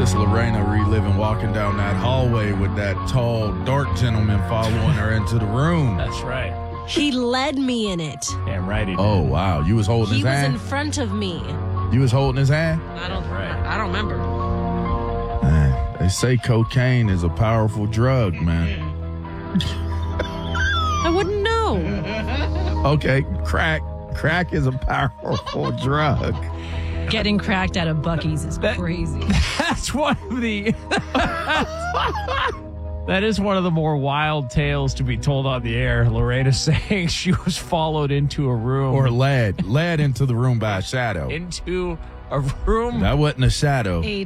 Miss Lorena reliving walking down that hallway with that tall, dark gentleman following her into the room. That's right. He led me in it. Damn right he did. Oh, wow. You was holding He his was hand? in front of me. You was holding his hand? I don't remember. Man, they say cocaine is a powerful drug, man. I wouldn't know. Okay, crack. Crack is a powerful drug. Getting cracked out of Buc-ee's is crazy. That's one of the... That is one of the more wild tales to be told on the air. Lorena saying she was followed into a room. Or led into the room by a shadow. Into a room. That wasn't a shadow. A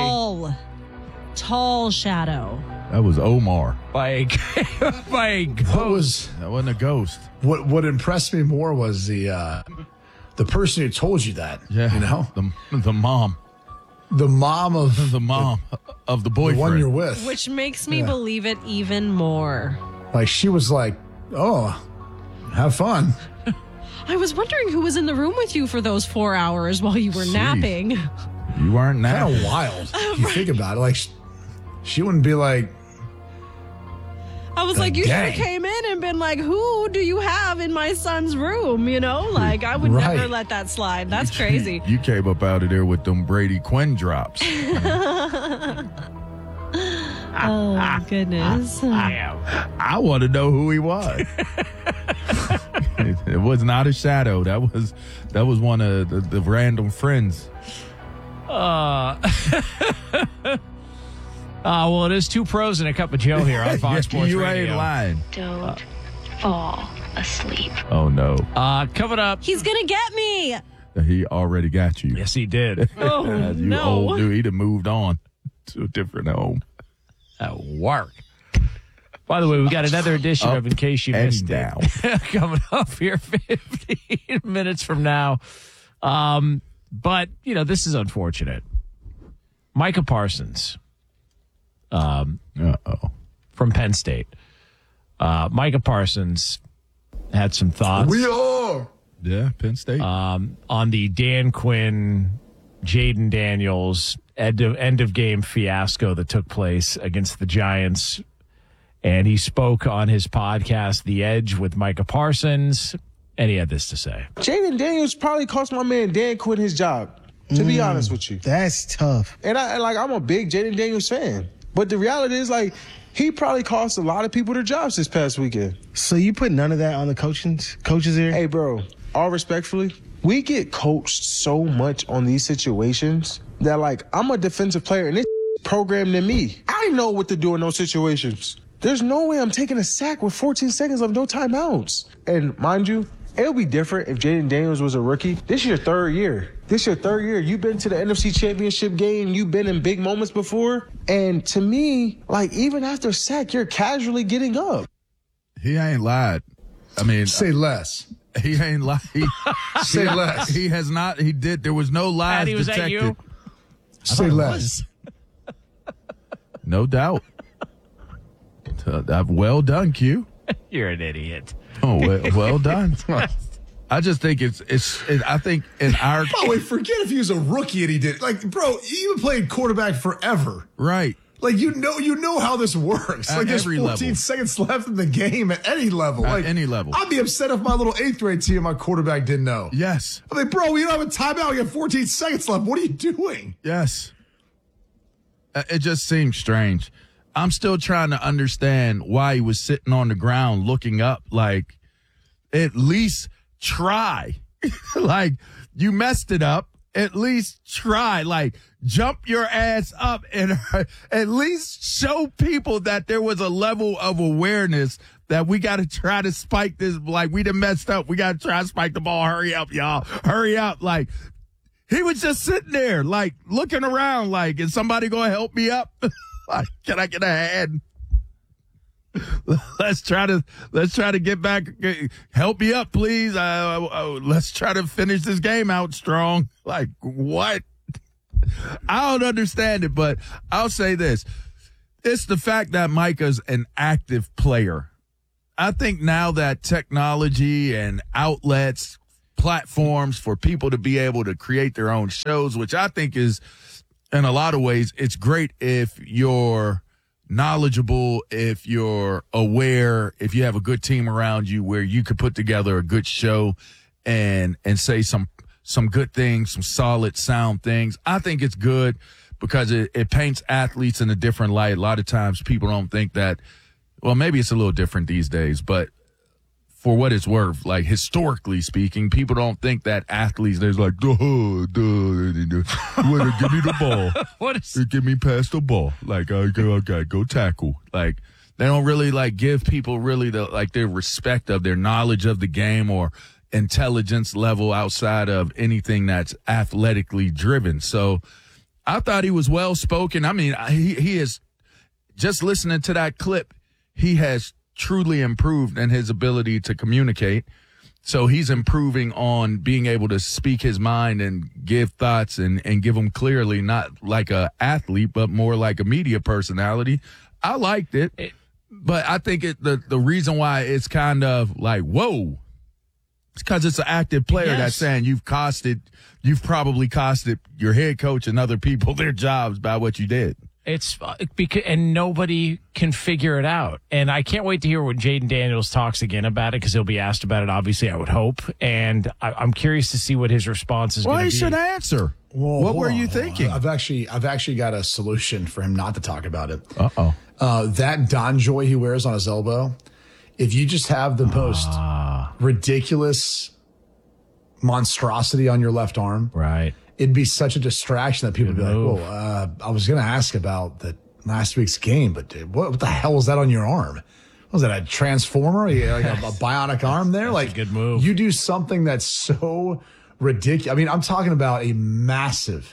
tall shadow. That was Omar. By a ghost. That wasn't a ghost. What impressed me more was the person who told you that. Yeah. You know? The mom. The mom of The mom of the boyfriend. the one you're with. Which makes me believe it even more. Like, she was like, oh, have fun. I was wondering who was in the room with you for those 4 hours while you were Jeez. napping. You weren't Kind napping. of wild. If you think about it. Like, she wouldn't be like, I was like, you should have Dang. came in and been like, who do you have in my son's room? You know, like I would Right. never let that slide. That's crazy. You came up out of there with them Brady Quinn drops. Oh, goodness. I want to know who he was. It was not a shadow. That was one of the random friends. Well, it is two pros and a cup of Joe here on Fox Sports You Radio. ain't lying. Don't fall asleep. Oh no, Coming up. He's going to get me. he already got you. Yes, he did. Oh, You no. old dude. He'd have moved on to a different home. At work. By the way, we got another edition of In Case You and Missed down. It coming up here 15 minutes from now. But, this is unfortunate. Micah Parsons from Penn State. Micah Parsons had some thoughts we are. Yeah, Penn State. on the Dan Quinn, Jaden Daniels end of game fiasco that took place against the Giants. And he spoke on his podcast, The Edge, with Micah Parsons, and he had this to say. Jaden Daniels probably cost my man Dan Quinn his job, to be honest with you. That's tough. And I'm a big Jaden Daniels fan. But the reality is, he probably cost a lot of people their jobs this past weekend. So you put none of that on the coaches here? Hey, bro, all respectfully, we get coached so much on these situations that, I'm a defensive player, and this programmed in me. I know what to do in those situations. There's no way I'm taking a sack with 14 seconds of no timeouts. And mind you, it'll be different if Jaden Daniels was a rookie. This is your third year. You've been to the NFC Championship game. You've been in big moments before. And to me, even after a sack, you're casually getting up. He ain't lied. I mean, Say less. he ain't lied. Say less. He has not. He did. There was no lies Patty, was that detected. you? Say less. No doubt. Well done, Q. You're an idiot. Oh, well done. I just think I think in our Oh, wait, forget if he was a rookie and he did. Bro, you played quarterback forever. right. You know how this works. At There's every 14 level. seconds left in the game at any level. At any level. I'd be upset if my little 8th grade team, my quarterback didn't know. Yes. I'm like, bro, we don't have a timeout. We got 14 seconds left. What are you doing? Yes. It just seems strange. I'm still trying to understand why he was sitting on the ground looking up. At least try. You messed it up. At least try. Jump your ass up and at least show people that there was a level of awareness that we got to try to spike this. We done messed up. We got to try to spike the ball. Hurry up, y'all. Hurry up. He was just sitting there, looking around, is somebody going to help me up? Can I get a hand? Let's try to get back. Help me up, please. Let's try to finish this game out strong. What? I don't understand it, but I'll say this. It's the fact that Micah's an active player. I think now that technology and outlets, platforms for people to be able to create their own shows, which I think is in a lot of ways, it's great if you're knowledgeable, if you're aware, if you have a good team around you where you could put together a good show and say some good things, some solid, sound things. I think it's good because it paints athletes in a different light. A lot of times people don't think that, well, maybe it's a little different these days, but for what it's worth, like historically speaking, people don't think that athletes, they're like, give me the ball. Give me past the ball. Like, okay, go tackle. Like, they don't really like give people really their respect of their knowledge of the game or intelligence level outside of anything that's athletically driven. So I thought he was well spoken. I mean, he is, just listening to that clip, he has truly improved in his ability to communicate. So he's improving on being able to speak his mind and give thoughts and give them clearly, not like a athlete, but more like a media personality. I liked it, but I think the reason why it's kind of like, whoa, it's because it's an active player that's saying you've probably costed your head coach and other people their jobs by what you did. It's because, and nobody can figure it out. And I can't wait to hear when Jaden Daniels talks again about it, because he'll be asked about it, obviously, I would hope. And I'm curious to see what his response is going to be. Well, he should answer. Well, what were you thinking? I've actually got a solution for him not to talk about it. Uh-oh. That DonJoy he wears on his elbow, if you just have the most ridiculous monstrosity on your left arm. Right. It'd be such a distraction that people would be like, well, I was going to ask about the last week's game, but dude, what the hell was that on your arm? Was that a transformer? Like a bionic arm there? Like, a good move. You do something that's so ridiculous. I mean, I'm talking about a massive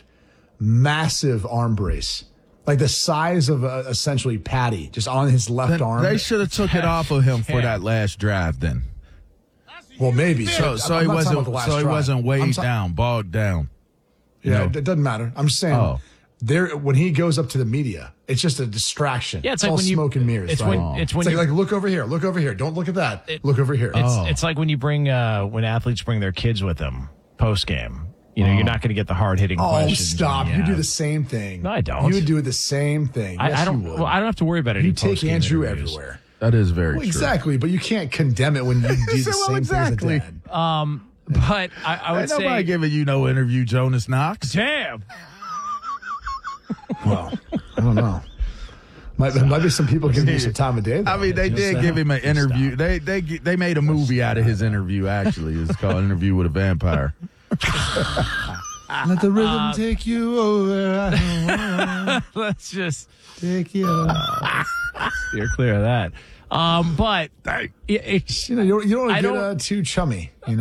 arm brace. Like the size of essentially Patty, just on his left arm. They should have took it off of him for that last drive then. Well, maybe. So he wasn't weighed down, bogged down. Yeah, it doesn't matter. I'm just saying, when he goes up to the media, it's just a distraction. Yeah, it's all like when smoke and mirrors. It's right? it's like look over here, Don't look at that. Look over here. It's like when you bring when athletes bring their kids with them post game. You know, you're not going to get the hard hitting questions. Oh, stop! You do the same thing. No, I don't. You would do the same thing. Yes, I don't. You would. Well, I don't have to worry about it. You take Andrew everywhere. That is very true. Exactly, but you can't condemn it when you do the same thing as a dad. But I would say nobody giving you no interview, Jonas Knox. Damn. Well, I don't know. Might be some people giving you some time of day. Though. I mean, they did give him an interview. They made a movie out of his interview. Actually, it's called "Interview with a Vampire." Let the rhythm take you over. Let's just take you over. Steer clear of that. But it's, you don't want to get too chummy. You know,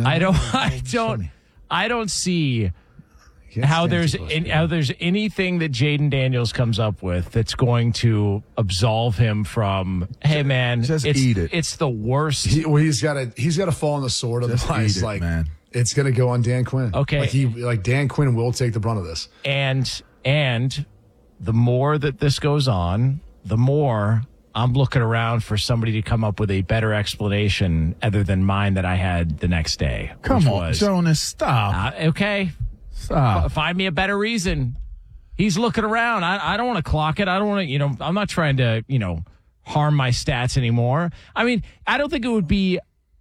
I don't see how there's anything that Jaden Daniels comes up with that's going to absolve him from. Hey man, eat it. It's the worst. He's got to fall on the sword of the ice, like man. It's going to go on Dan Quinn. Okay, like Dan Quinn will take the brunt of this. And the more that this goes on, the more I'm looking around for somebody to come up with a better explanation other than mine that I had the next day. Come on, Jonas, stop. Okay. Stop. Find me a better reason. He's looking around. I don't want to clock it. I don't want to, I'm not trying to, harm my stats anymore. I mean, I don't think it would be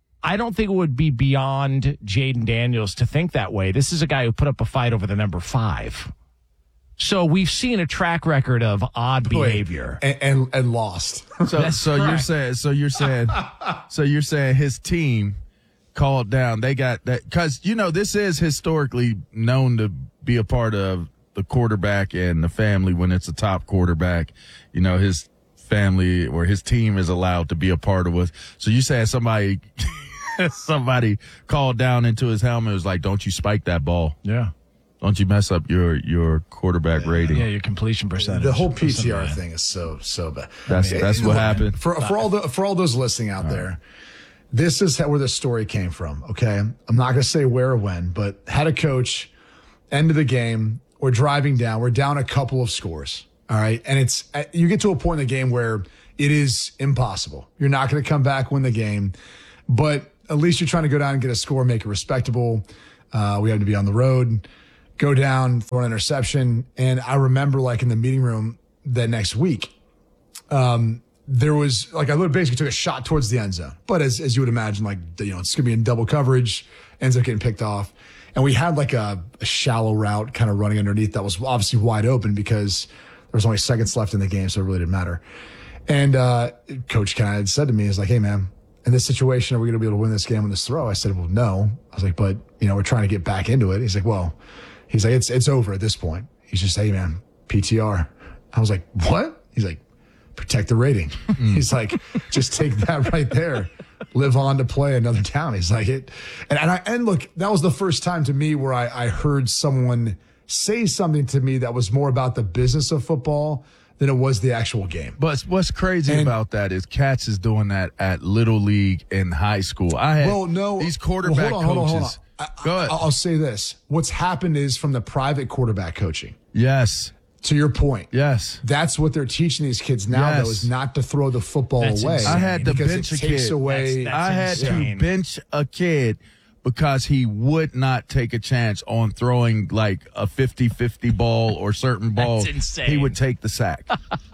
beyond Jaden Daniels to think that way. This is a guy who put up a fight over the number 5. So we've seen a track record of odd behavior and lost. So you're saying his team called down. They got that because this is historically known to be a part of the quarterback and the family when it's a top quarterback. His family or his team is allowed to be a part of it. So you said somebody called down into his helmet and was like, "Don't you spike that ball? Yeah. Don't you mess up your quarterback rating? Yeah, your completion percentage." The whole PTR thing is so bad. That's what happened. For all those listening out there, this is where the story came from. Okay, I'm not going to say where or when, but had a coach, end of the game, we're driving down, we're down a couple of scores. All right, and you get to a point in the game where it is impossible. You're not going to come back, win the game, but at least you're trying to go down and get a score, make it respectable. We had to be on the road. go down, throw an interception. And I remember like in the meeting room that next week, there was like, I basically took a shot towards the end zone. But as you would imagine, like, it's going to be in double coverage, ends up getting picked off. And we had like a shallow route kind of running underneath that was obviously wide open because there was only seconds left in the game. So it really didn't matter. And coach kind of said to me, he's like, hey, man, in this situation, are we going to be able to win this game on this throw? I said, well, no. I was like, but, we're trying to get back into it. He's like, it's over at this point. He's just, hey, man, PTR. I was like, what? He's like, protect the rating. He's like, just take that right there. Live on to play another down. He's like it. And look, that was the first time to me where I heard someone say something to me that was more about the business of football than it was the actual game. But what's crazy about that is Katz is doing that at Little League and high school. These quarterback coaches. Go ahead. I'll say this. What's happened is from the private quarterback coaching. Yes. To your point. Yes. That's what they're teaching these kids now, though, is not to throw the football away. Insane. I had to bench a kid. I had to bench a kid because he would not take a chance on throwing like a 50-50 ball or certain balls. That's insane. He would take the sack.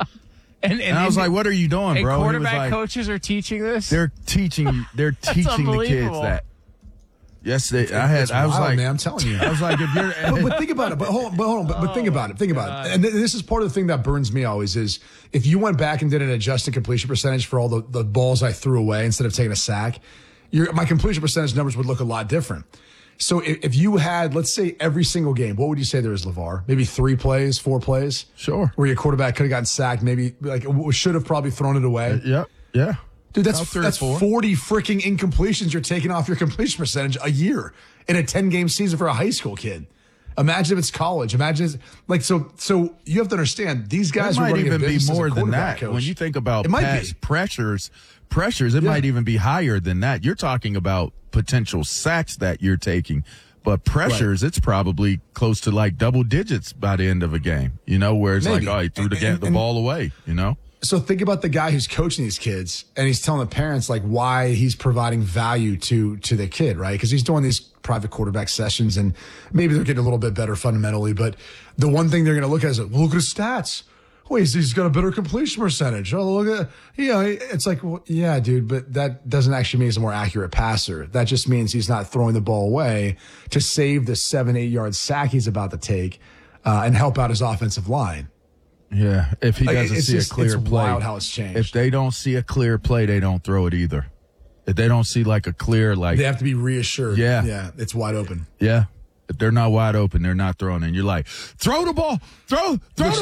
and I was like, what are you doing, bro? Quarterback coaches are teaching this? They're teaching the kids that. Yes, I was like, man, I'm telling you. I was like, if you're, but think about it. But hold on. But think about it. And this is part of the thing that burns me always is if you went back and did an adjusted completion percentage for all the balls I threw away instead of taking a sack, my completion percentage numbers would look a lot different. So if you had, let's say, every single game, what would you say there is, LeVar? Maybe 3 plays, 4 plays? Sure. Where your quarterback could have gotten sacked, maybe like should have probably thrown it away. Yeah. Dude, that's 40 freaking incompletions you're taking off your completion percentage a year in a 10-game season for a high school kid. Imagine if it's college. Imagine so you have to understand these guys might even be more than that. Coach. When you think about pressures, it might even be higher than that. You're talking about potential sacks that you're taking. But pressures, it's probably close to like double digits by the end of a game, where it's like, oh, he threw the ball away, So think about the guy who's coaching these kids and he's telling the parents like why he's providing value to the kid, right? Because he's doing these private quarterback sessions and maybe they're getting a little bit better fundamentally. But the one thing they're going to look at is, look at his stats. Oh, he's got a better completion percentage. Oh, look at, it's like, well, yeah, dude, but that doesn't actually mean he's a more accurate passer. That just means he's not throwing the ball away to save the 7-8 yard sack he's about to take and help out his offensive line. Yeah, if he doesn't see a clear it's play. Wild how it's changed. If they don't see a clear play, they don't throw it either. If they don't see like a clear, like they have to be reassured. Yeah, it's wide open. Yeah, if they're not wide open, they're not throwing. And you're like, throw the ball, throw.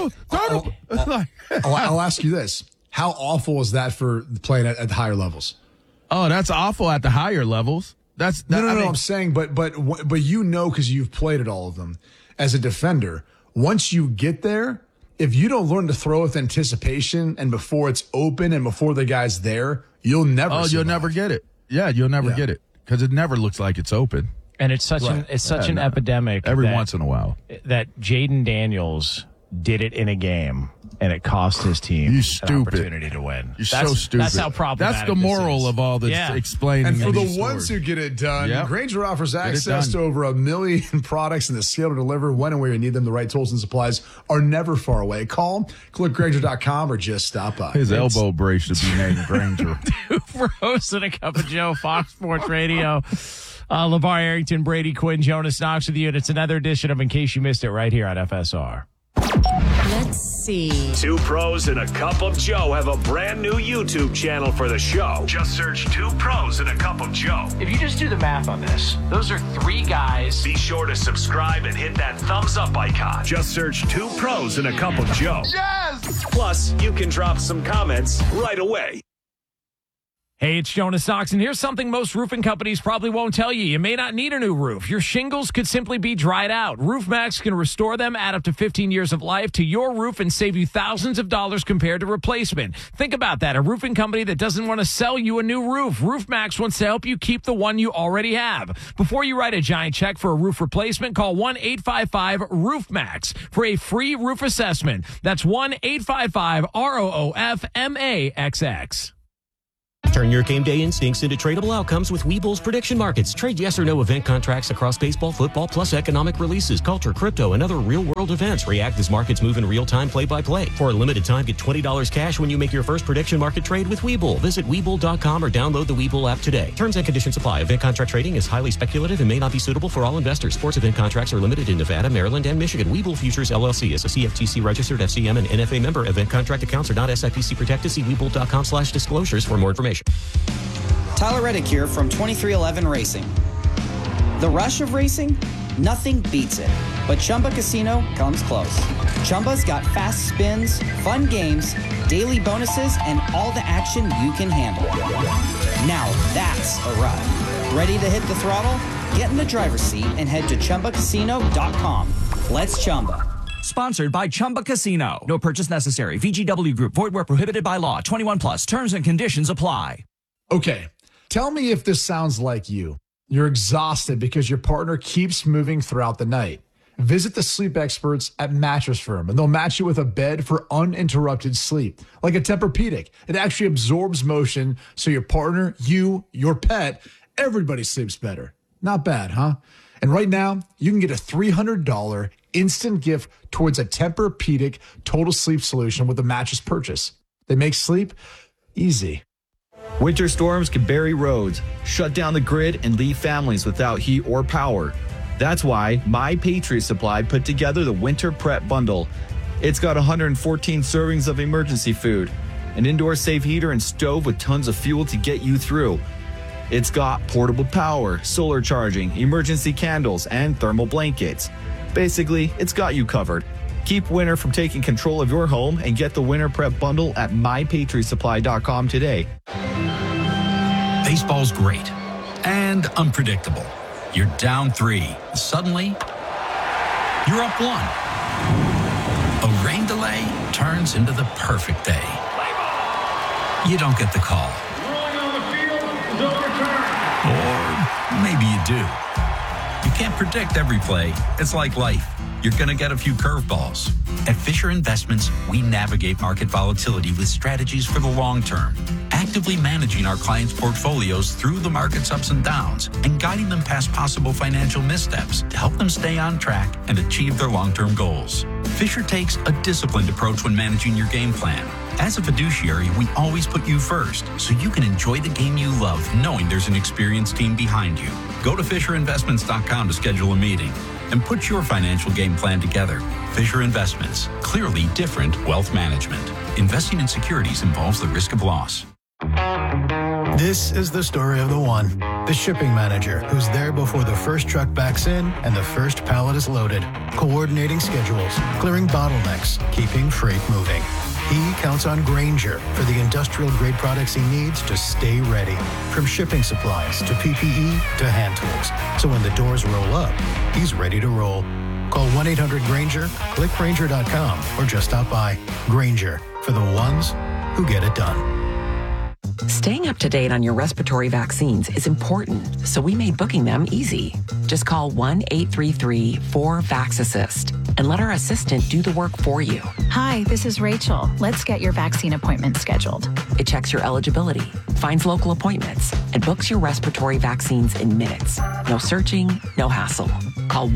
I'll ask you this: how awful is that for playing at the higher levels? Oh, that's awful at the higher levels. No. I'm saying, but because you've played at all of them as a defender. Once you get there. If you don't learn to throw with anticipation and before it's open and before the guy's there, you'll never. Oh, you'll never get it. Yeah, you'll never get it because it never looks like it's open. And it's such an epidemic every once in a while that Jaden Daniels did it in a game and it cost his team an opportunity to win. You're so stupid. That's how problematic. That's the moral of all this explaining. And for the stories. ones who get it done, Grainger offers access to over 1 million products and the skill to deliver when and where you need them. The right tools and supplies are never far away. Call, click Grainger.com, or just stop by. His elbow brace should be named Grainger. Two Pros and a Cup of Joe, Fox Sports Radio. LeVar Arrington, Brady Quinn, Jonas Knox with you. And it's another edition of In Case You Missed It right here on FSR. Let's see. 2 Pros and a Cup of Joe have a brand new YouTube channel for the show. Just search 2 Pros and a Cup of Joe. If you just do the math on this, those are 3 guys. Be sure to subscribe and hit that thumbs up icon. Just search 2 Pros and a Cup of Joe. Yes! Plus, you can drop some comments right away. Hey, it's Jonas Knox, and here's something most roofing companies probably won't tell you. You may not need a new roof. Your shingles could simply be dried out. RoofMax can restore them, add up to 15 years of life to your roof, and save you thousands of dollars compared to replacement. Think about that. A roofing company that doesn't want to sell you a new roof. RoofMax wants to help you keep the one you already have. Before you write a giant check for a roof replacement, call 1-855-RoofMax for a free roof assessment. That's 1-855-ROOF-MAXX. Turn your game day instincts into tradable outcomes with Webull's prediction markets. Trade yes or no event contracts across baseball, football, plus economic releases, culture, crypto, and other real-world events. React as markets move in real time, play-by-play. For a limited time, get $20 cash when you make your first prediction market trade with Webull. Visit Webull.com or download the Webull app today. Terms and conditions apply. Event contract trading is highly speculative and may not be suitable for all investors. Sports event contracts are limited in Nevada, Maryland, and Michigan. Webull Futures LLC is a CFTC registered FCM and NFA member. Event contract accounts are not SIPC protected. See Webull.com/disclosures for more information. Tyler Reddick here from 2311 Racing. The rush of racing? Nothing beats it. But Chumba Casino comes close. Chumba's got fast spins, fun games, daily bonuses, and all the action you can handle. Now that's a ride. Ready to hit the throttle? Get in the driver's seat and head to ChumbaCasino.com. Let's Chumba. Sponsored by Chumba Casino. No purchase necessary. VGW Group. Void where prohibited by law. 21 plus. Terms and conditions apply. Okay, tell me if this sounds like you. You're exhausted because your partner keeps moving throughout the night. Visit the sleep experts at Mattress Firm, and they'll match you with a bed for uninterrupted sleep. Like a Tempur-Pedic. It actually absorbs motion so your partner, you, your pet, everybody sleeps better. Not bad, huh? And right now, you can get a $300 instant gift towards a Tempur-Pedic total sleep solution with a mattress purchase. They make sleep easy. Winter storms can bury roads, shut down the grid, and leave families without heat or power. That's why My Patriot Supply put together the Winter Prep Bundle. It's got 114 servings of emergency food, an indoor safe heater and stove with tons of fuel to get you through. It's got portable power, solar charging, emergency candles, and thermal blankets. Basically, it's got you covered. Keep winter from taking control of your home and get the Winter Prep Bundle at MyPatriotSupply.com today. Baseball's great and unpredictable. You're down 3. Suddenly, you're up 1. A rain delay turns into the perfect day. You don't get the call. Or maybe you do. You can't predict every play. It's like life. You're going to get a few curveballs. At Fisher Investments, we navigate market volatility with strategies for the long term, actively managing our clients' portfolios through the market's ups and downs and guiding them past possible financial missteps to help them stay on track and achieve their long-term goals. Fisher takes a disciplined approach when managing your game plan. As a fiduciary, we always put you first, so you can enjoy the game you love, knowing there's an experienced team behind you. Go to FisherInvestments.com to schedule a meeting and put your financial game plan together. Fisher Investments, clearly different wealth management. Investing in securities involves the risk of loss. This is the story of the one, the shipping manager, who's there before the first truck backs in and the first pallet is loaded, coordinating schedules, clearing bottlenecks, keeping freight moving. He counts on Grainger for the industrial-grade products he needs to stay ready, from shipping supplies to PPE to hand tools. So when the doors roll up, he's ready to roll. Call 1-800-GRAINGER, click Grainger.com, or just stop by. Grainger, for the ones who get it done. Staying up to date on your respiratory vaccines is important, so we made booking them easy. Just call 1-833-4VAX-ASSIST and let our assistant do the work for you. Hi, this is Rachel. Let's get your vaccine appointment scheduled. It checks your eligibility, finds local appointments, and books your respiratory vaccines in minutes. No searching, no hassle. Call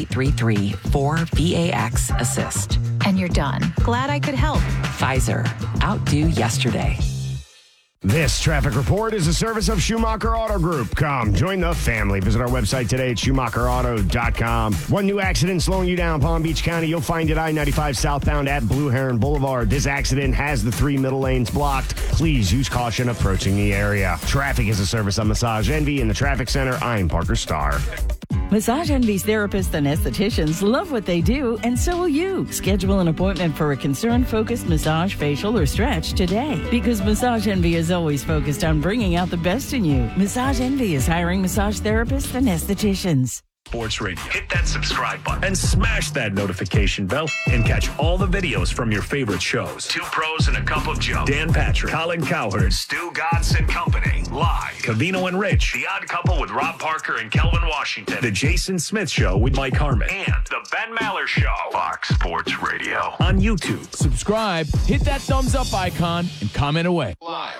1-833-4VAX-ASSIST. And you're done. Glad I could help. Pfizer. Outdo yesterday. This traffic report is a service of Schumacher Auto Group. Come, join the family. Visit our website today at SchumacherAuto.com. One new accident slowing you down, Palm Beach County. You'll find it I-95 southbound at Blue Heron Boulevard. This accident has the 3 middle lanes blocked. Please use caution approaching the area. Traffic is a service of Massage Envy in the Traffic Center. I'm Parker Starr. Massage Envy's therapists and estheticians love what they do, and so will you. Schedule an appointment for a concern-focused massage, facial, or stretch today, because Massage Envy is always focused on bringing out the best in you. Massage Envy is hiring massage therapists and estheticians. Sports Radio. Hit that subscribe button and smash that notification bell and catch all the videos from your favorite shows. Two Pros and a Cup of Joe. Dan Patrick, Colin Cowherd, Stu Gatz and Company. Live. Covino and Rich. The Odd Couple with Rob Parker and Kelvin Washington. The Jason Smith Show with Mike Harmon. And The Ben Maller Show. Fox Sports Radio. On YouTube. Subscribe, hit that thumbs up icon, and comment away. Live.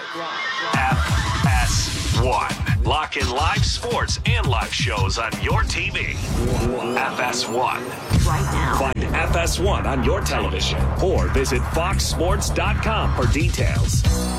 FS1. Lock in live sports and live shows on your TV. FS1. Right now. Find FS1 on your television or visit foxsports.com for details.